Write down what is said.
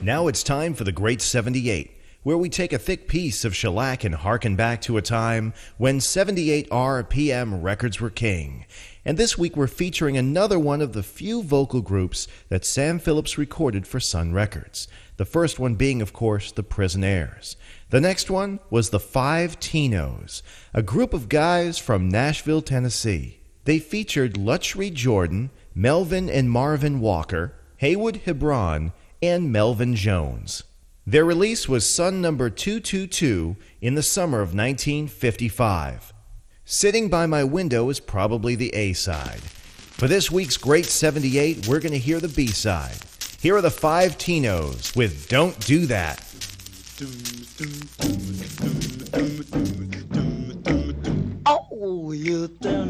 Now it's time for the Great 78, where we take a thick piece of shellac and harken back to a time when 78 RPM records were king. And this week we're featuring another one of the few vocal groups that Sam Phillips recorded for Sun Records. The first one being, of course, the Prisonaires. The next one was the Five Tinos, a group of guys from Nashville, Tennessee. They featured Luttrell Jordan, Melvin and Marvin Walker, Haywood Hebron, and Melvin Jones. Their release was Sun number 222 in the summer of 1955. Sitting by My Window is probably the A-side. For this week's Great 78, we're going to hear the B-side. Here are the Five Tinos with Don't Do That.